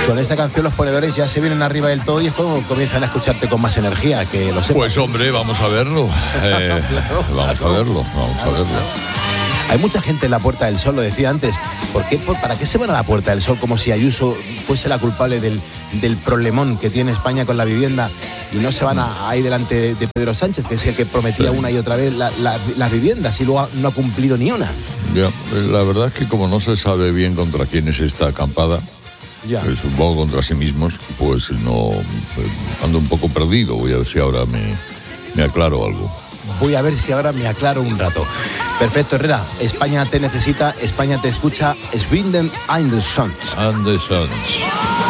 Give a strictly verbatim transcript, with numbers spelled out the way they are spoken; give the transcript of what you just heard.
Con esta canción los ponedores ya se vienen arriba del todo y es como comienzan a escucharte con más energía, que lo sepas. Pues hombre, vamos a verlo. Eh, Claro, vamos claro. a verlo, vamos a verlo. Hay mucha gente en la Puerta del Sol, lo decía antes. ¿Por qué, por, ¿Para qué se van a la Puerta del Sol como si Ayuso fuese la culpable del, del problemón que tiene España con la vivienda y no se van a, ahí delante de, de Pedro Sánchez, que es el que prometía una y otra vez la, la, las viviendas y luego no ha cumplido ni una? Ya, la verdad es que como no se sabe bien contra quién es esta acampada, Ya. eh, supongo contra sí mismos, pues no, pues, ando un poco perdido. Voy a ver si ahora me, me aclaro algo. Voy a ver si ahora me aclaro un rato. Perfecto, Herrera. España te necesita, España te escucha. Swinden and the Sons. And the Sons.